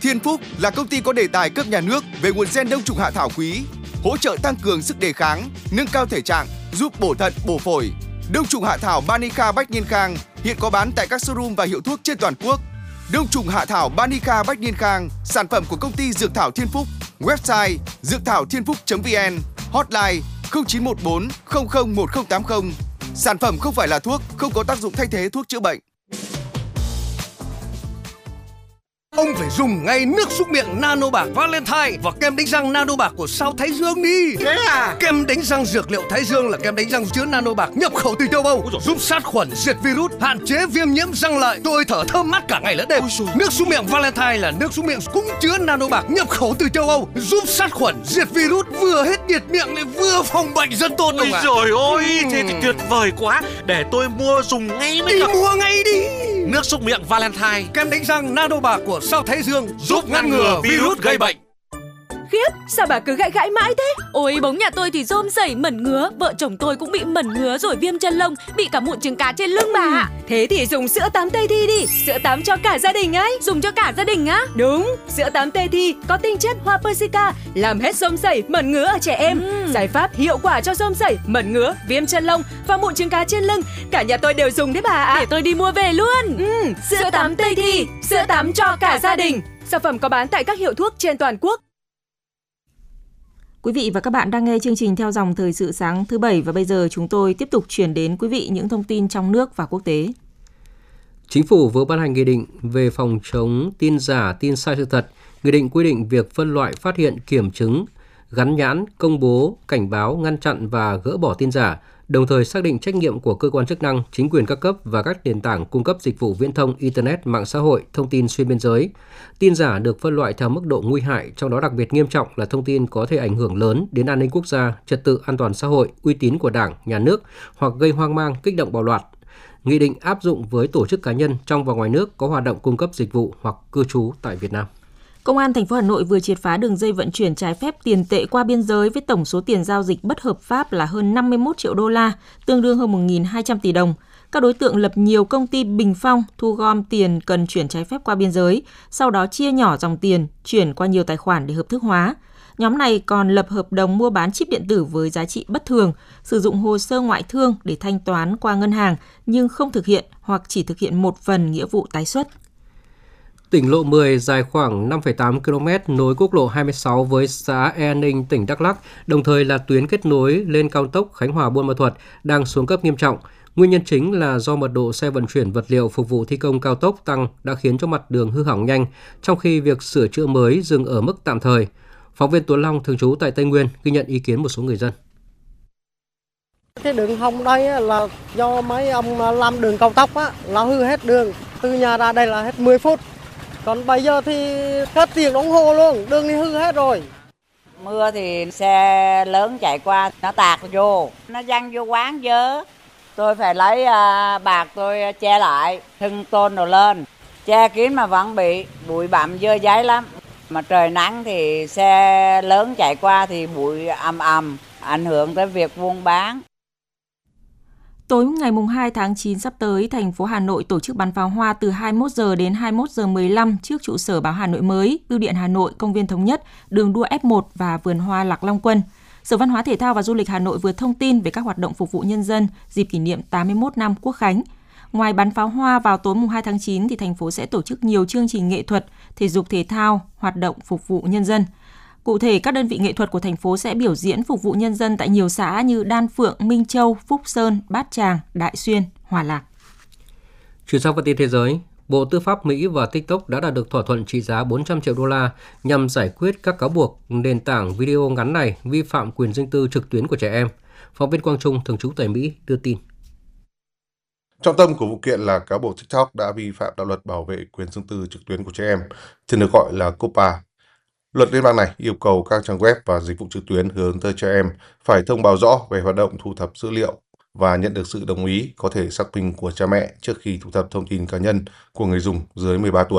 Thiên Phúc là công ty có đề tài cấp nhà nước về nguồn gen đông trùng hạ thảo quý, hỗ trợ tăng cường sức đề kháng, nâng cao thể trạng, giúp bổ thận, bổ phổi. Đông trùng hạ thảo Banica Bách Niên Khang hiện có bán tại các showroom và hiệu thuốc trên toàn quốc. Đông trùng hạ thảo Banica Bách Niên Khang, sản phẩm của công ty Dược thảo Thiên Phúc. Website dược thảo thiên phúc.vn, hotline 0914 00 1080. Sản phẩm không phải là thuốc, không có tác dụng thay thế thuốc chữa bệnh. Ông phải dùng ngay nước súc miệng Nano Bạc Valentine và kem đánh răng Nano Bạc của Sao Thái Dương đi. Thế à? Kem đánh răng dược liệu Thái Dương là kem đánh răng chứa Nano Bạc nhập khẩu từ châu Âu, giúp sát khuẩn, diệt virus, hạn chế viêm nhiễm răng lợi. Tôi thở thơm mát cả ngày lẫn đêm. Nước súc miệng Valentine là nước súc miệng cũng chứa Nano Bạc nhập khẩu từ châu Âu, giúp sát khuẩn, diệt virus, vừa hết nhiệt miệng lại vừa phòng bệnh rất tốt. Ôi trời ơi, thế thì tuyệt vời quá. Để tôi mua dùng ngay mới được. Đi mua ngay đi. Nước súc miệng Valentine, kem đánh răng Nano Bạc của Sao Thái Dương giúp ngăn ngừa virus gây bệnh. Khiếp, sao bà cứ gãi mãi thế? Ôi, bóng nhà tôi thì rôm rẩy mẩn ngứa, vợ chồng tôi cũng bị mẩn ngứa rồi viêm chân lông, bị cả mụn trứng cá trên lưng bà ạ. Thế thì dùng sữa tắm Tây Thi đi, sữa tắm cho cả gia đình ấy. Dùng cho cả gia đình á? Đúng, sữa tắm Tây Thi có tinh chất hoa persica, làm hết rôm rẩy, mẩn ngứa ở trẻ em. Giải pháp hiệu quả cho rôm rẩy, mẩn ngứa, viêm chân lông và mụn trứng cá trên lưng. Cả nhà tôi đều dùng đấy bà ạ. Để tôi đi mua về luôn. Sữa tắm Tây Thi, sữa tắm cho cả gia đình. Sản phẩm có bán tại các hiệu thuốc trên toàn quốc. Quý vị và các bạn đang nghe chương trình Theo dòng thời sự sáng thứ Bảy và bây giờ chúng tôi tiếp tục chuyển đến quý vị những thông tin trong nước và quốc tế. Chính phủ vừa ban hành nghị định về phòng chống tin giả, tin sai sự thật. Nghị định quy định việc phân loại, phát hiện, kiểm chứng, gắn nhãn, công bố, cảnh báo, ngăn chặn và gỡ bỏ tin giả, đồng thời xác định trách nhiệm của cơ quan chức năng, chính quyền các cấp và các nền tảng cung cấp dịch vụ viễn thông, Internet, mạng xã hội, thông tin xuyên biên giới. Tin giả được phân loại theo mức độ nguy hại, trong đó đặc biệt nghiêm trọng là thông tin có thể ảnh hưởng lớn đến an ninh quốc gia, trật tự an toàn xã hội, uy tín của Đảng, Nhà nước hoặc gây hoang mang, kích động bạo loạn. Nghị định áp dụng với tổ chức cá nhân trong và ngoài nước có hoạt động cung cấp dịch vụ hoặc cư trú tại Việt Nam. Công an thành phố Hà Nội vừa triệt phá đường dây vận chuyển trái phép tiền tệ qua biên giới với tổng số tiền giao dịch bất hợp pháp là hơn 51 triệu đô la, tương đương hơn 1.200 tỷ đồng. Các đối tượng lập nhiều công ty bình phong thu gom tiền cần chuyển trái phép qua biên giới, sau đó chia nhỏ dòng tiền, chuyển qua nhiều tài khoản để hợp thức hóa. Nhóm này còn lập hợp đồng mua bán chip điện tử với giá trị bất thường, sử dụng hồ sơ ngoại thương để thanh toán qua ngân hàng nhưng không thực hiện hoặc chỉ thực hiện một phần nghĩa vụ tái xuất. Tỉnh Lộ 10 dài khoảng 5,8 km nối quốc lộ 26 với xã E Ninh, tỉnh Đắk Lắk, đồng thời là tuyến kết nối lên cao tốc Khánh Hòa - Buôn Ma Thuột đang xuống cấp nghiêm trọng. Nguyên nhân chính là do mật độ xe vận chuyển vật liệu phục vụ thi công cao tốc tăng đã khiến cho mặt đường hư hỏng nhanh, trong khi việc sửa chữa mới dừng ở mức tạm thời. Phóng viên Tuấn Long thường trú tại Tây Nguyên ghi nhận ý kiến một số người dân. Cái đường hông đây là do mấy ông làm đường cao tốc á, là hư hết đường. Từ nhà ra đây là hết 10 phút. Còn bây giờ thì hết tiền đồng hồ luôn, đường thì hư hết rồi. Mưa thì xe lớn chạy qua, nó tạt vô, nó văng vô quán dớ. Tôi phải lấy bạc tôi che lại, thưng tôn đồ lên. Che kín mà vẫn bị bụi bặm dơ giấy lắm. Mà trời nắng thì xe lớn chạy qua thì bụi ầm, ảnh hưởng tới việc buôn bán. Tối ngày 2 tháng 9 sắp tới, thành phố Hà Nội tổ chức bắn pháo hoa từ 21 giờ đến 21 giờ 15 trước trụ sở báo Hà Nội mới, Bưu điện Hà Nội, Công viên Thống Nhất, đường đua F1 và vườn hoa Lạc Long Quân. Sở Văn hóa Thể thao và Du lịch Hà Nội vừa thông tin về các hoạt động phục vụ nhân dân dịp kỷ niệm 81 năm Quốc khánh. Ngoài bắn pháo hoa vào tối 2 tháng 9 thì thành phố sẽ tổ chức nhiều chương trình nghệ thuật, thể dục thể thao, hoạt động phục vụ nhân dân. Cụ thể, các đơn vị nghệ thuật của thành phố sẽ biểu diễn phục vụ nhân dân tại nhiều xã như Đan Phượng, Minh Châu, Phúc Sơn, Bát Tràng, Đại Xuyên, Hòa Lạc. Chuyển sang phần tin thế giới, Bộ Tư pháp Mỹ và TikTok đã đạt được thỏa thuận trị giá 400 triệu đô la nhằm giải quyết các cáo buộc nền tảng video ngắn này vi phạm quyền riêng tư trực tuyến của trẻ em. Phóng viên Quang Trung thường trú tại Mỹ đưa tin. Trọng tâm của vụ kiện là cáo buộc TikTok đã vi phạm đạo luật bảo vệ quyền riêng tư trực tuyến của trẻ em, thường được gọi là COPPA. Luật liên bang này yêu cầu các trang web và dịch vụ trực tuyến hướng tới trẻ em phải thông báo rõ về hoạt động thu thập dữ liệu và nhận được sự đồng ý có thể xác minh của cha mẹ trước khi thu thập thông tin cá nhân của người dùng dưới 13 tuổi.